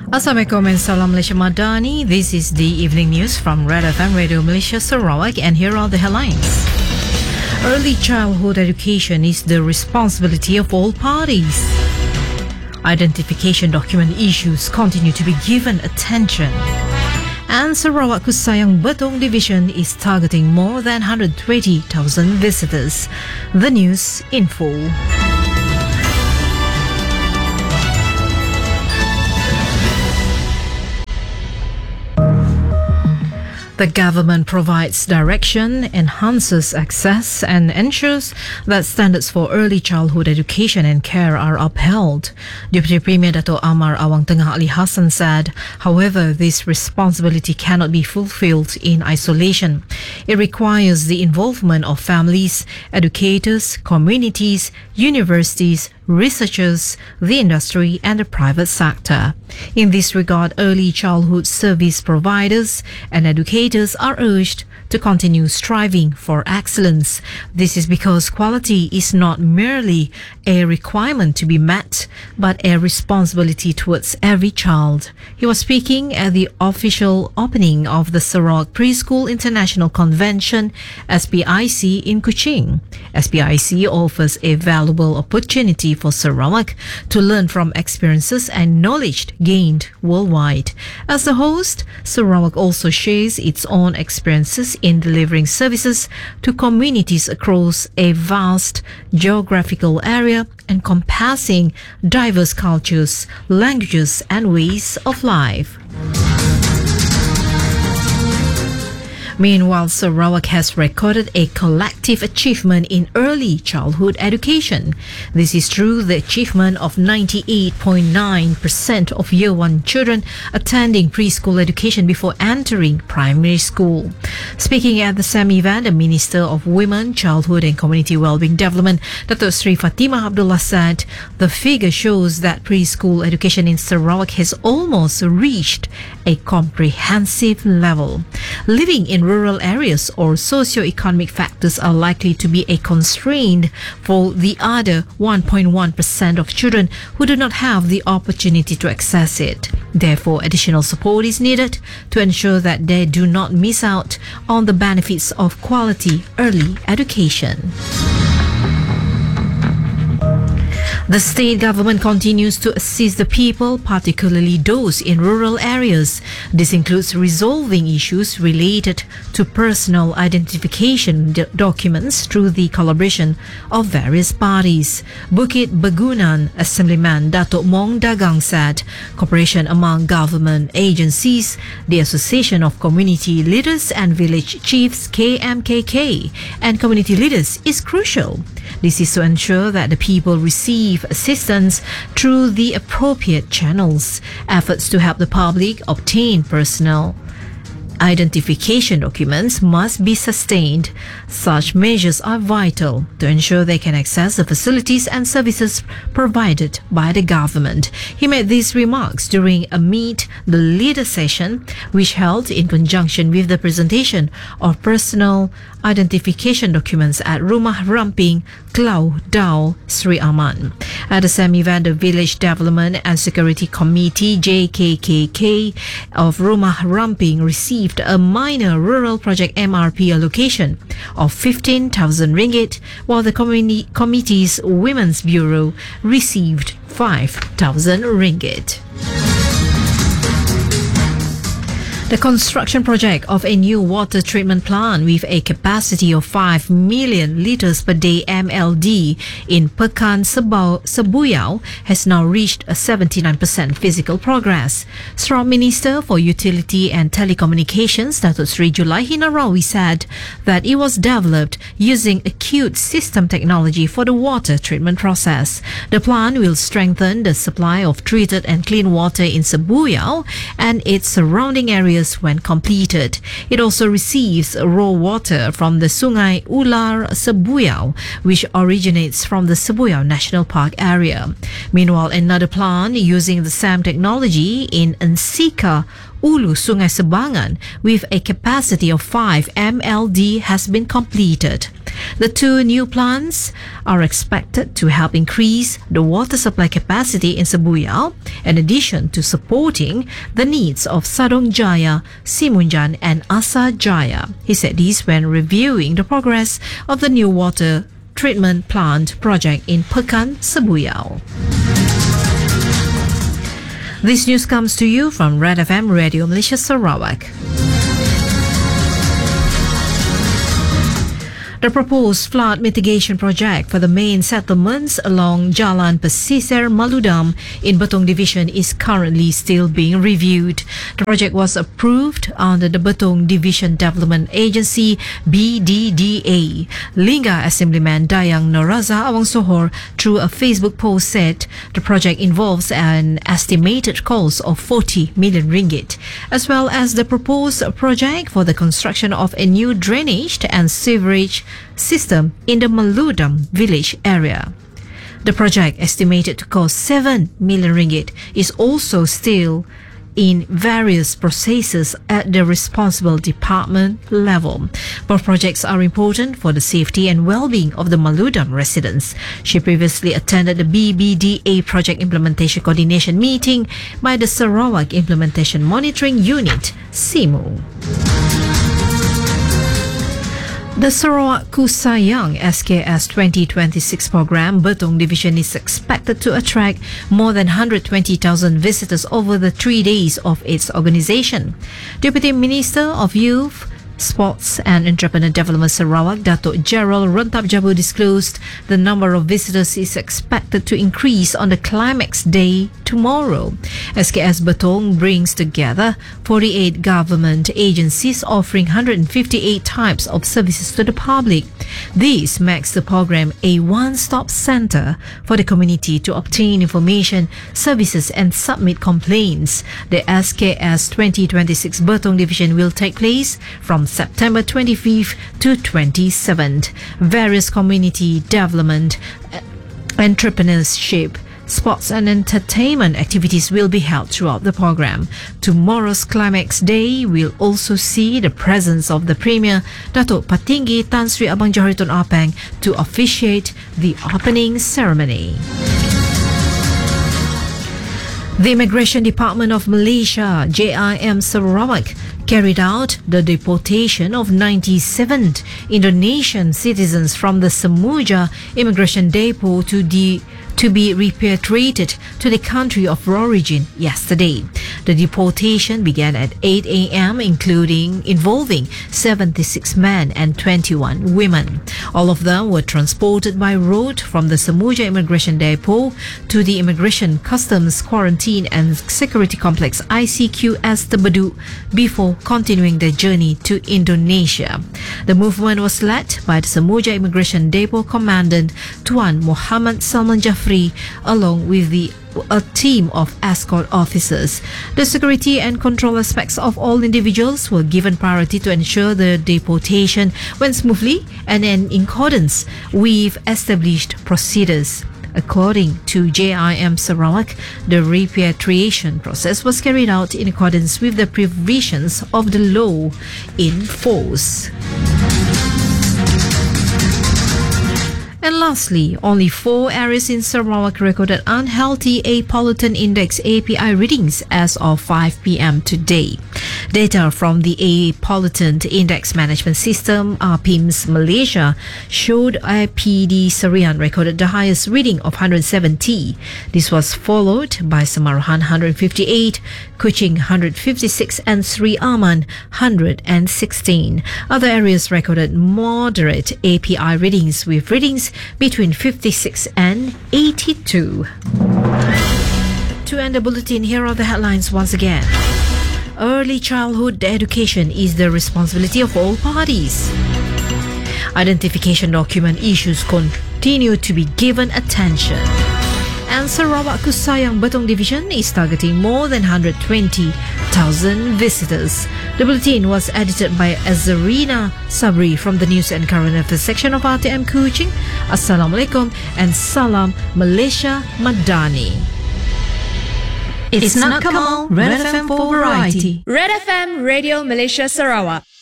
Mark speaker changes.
Speaker 1: Assalamualaikum and Salam Malaysia Madani. This is the evening news from Red FM Radio Malaysia Sarawak, and here are the headlines. Early childhood education is the responsibility of all parties. Identification document issues continue to be given attention. And Sarawak Kusayang Betong Division is targeting more than 120,000 visitors. The news in full. The government provides direction, enhances access, and ensures that standards for early childhood education and care are upheld. Deputy Premier Dato' Amar Awang Tengah Ali Hassan said, however, this responsibility cannot be fulfilled in isolation. It requires the involvement of families, educators, communities, universities, researchers, the industry, and the private sector. In this regard, early childhood service providers and educators are urged to continue striving for excellence. This is because quality is not merely a requirement to be met, but a responsibility towards every child. He was speaking at the official opening of the Sarawak Preschool International Convention, SPIC, in Kuching. SPIC offers a valuable opportunity for Sarawak to learn from experiences and knowledge gained worldwide. As the host, Sarawak also shares its own experiences in delivering services to communities across a vast geographical area encompassing diverse cultures, languages, and ways of life. Meanwhile, Sarawak has recorded a collective achievement in early childhood education. This is through the achievement of 98.9% of Year 1 children attending preschool education before entering primary school. Speaking at the same event, the Minister of Women, Childhood and Community Wellbeing Development, Dato' Sri Fatimah Abdullah, said the figure shows that preschool education in Sarawak has almost reached a comprehensive level. Living in rural areas or socio-economic factors are likely to be a constraint for the other 1.1% of children who do not have the opportunity to access it. Therefore, additional support is needed to ensure that they do not miss out on the benefits of quality early education. The state government continues to assist the people, particularly those in rural areas. This includes resolving issues related to personal identification documents through the collaboration of various parties. Bukit Begunan Assemblyman Dato' Mong Dagang said cooperation among government agencies, the Association of Community Leaders and Village Chiefs KMKK, and community leaders is crucial. This is to ensure that the people receive assistance through the appropriate channels. Efforts to help the public obtain personal identification documents must be sustained. Such measures are vital to ensure they can access the facilities and services provided by the government. He made these remarks during a Meet the Leader session, which held in conjunction with the presentation of personal identification documents at Rumah Ramping, Klau Dau, Sri Aman. At the same event, the Village Development and Security Committee JKKK of Rumah Ramping received a minor rural project MRP allocation of 15,000 ringgit, while the committee's Women's Bureau received 5,000 ringgit. The construction project of a new water treatment plant with a capacity of 5 million litres per day MLD in Pekan Sebuyau has now reached a 79% physical progress. Sarawak Minister for Utility and Telecommunications, Dato' Sri Julaihi Narawi, said that it was developed using acute system technology for the water treatment process. The plant will strengthen the supply of treated and clean water in Sebuyau and its surrounding areas when completed. It also receives raw water from the Sungai Ular Sebuyau, which originates from the Sebuyau National Park area. Meanwhile, another plant using the same technology in Ensika Ulu Sungai Sebangan with a capacity of 5 MLD has been completed. The two new plants are expected to help increase the water supply capacity in Sebuyau, in addition to supporting the needs of Sadong Jaya, Simunjan and Asa Jaya. He said this when reviewing the progress of the new water treatment plant project in Pekan, Sebuyau. This news comes to you from Red FM Radio Malaysia Sarawak. The proposed flood mitigation project for the main settlements along Jalan Pesisir Maludam in Betong Division is currently still being reviewed. The project was approved under the Betong Division Development Agency BDDA. Lingga Assemblyman Dayang Noraza Awang Sohor, through a Facebook post, said the project involves an estimated cost of 40 million ringgit, as well as the proposed project for the construction of a new drainage and sewerage system in the Maludam village area. The project, estimated to cost 7 million ringgit, is also still in various processes at the responsible department level. Both projects are important for the safety and well-being of the Maludam residents. She previously attended the BBDA project implementation coordination meeting by the Sarawak Implementation Monitoring Unit, SIMU. The Sarawak Kusayang SKS 2026 program, Betong Division, is expected to attract more than 120,000 visitors over the 3 days of its organisation. Deputy Minister of Youth, Sports and Entrepreneur Development Sarawak, Datuk Gerald Rentap Jabu, disclosed the number of visitors is expected to increase on the climax day tomorrow. SKS Betong brings together 48 government agencies offering 158 types of services to the public. This makes the program a one-stop center for the community to obtain information, services and submit complaints. The SKS 2026 Betong Division will take place from September 25th to 27th. Various community development, entrepreneurship, sports and entertainment activities will be held throughout the program. Tomorrow's climax day will also see the presence of the Premier, Datuk Patinggi Tan Sri Abang Johariton Apang, to officiate the opening ceremony. The Immigration Department of Malaysia, JIM Sarawak, carried out the deportation of 97 Indonesian citizens from the Semuja Immigration Depot to be repatriated to the country of origin yesterday. The deportation began at 8 a.m. involving 76 men and 21 women. All of them were transported by road from the Semuja Immigration Depot to the Immigration Customs Quarantine and Security Complex ICQS Tebeduk before continuing their journey to Indonesia. The movement was led by the Semuja Immigration Depot Commandant Tuan Muhammad Salman Jafri, along with a team of escort officers. The security and control aspects of all individuals were given priority to ensure the deportation went smoothly and in accordance with established procedures. According to JIM Sarawak, the repatriation process was carried out in accordance with the provisions of the law in force. And lastly, only 4 areas in Sarawak recorded unhealthy air pollutant index API readings as of 5 p.m. today. Data from the Air Pollutant Index Management System, RPIMS Malaysia, showed IPD Serian recorded the highest reading of 170. This was followed by Samarahan 158, Kuching 156 and Sri Aman 116. Other areas recorded moderate API readings with readings between 56 and 82. To end the bulletin, here are the headlines once again. Early childhood education is the responsibility of all parties. Identification document issues continue to be given attention. And Sarawak Kusayang Betong Division is targeting more than 120,000 visitors. The bulletin was edited by Azarina Sabri from the News and Current Affairs section of RTM Kuching. Assalamualaikum and Salam Malaysia Madani. It's not Kamal, Red FM for variety.
Speaker 2: Red FM Radio Malaysia Sarawak.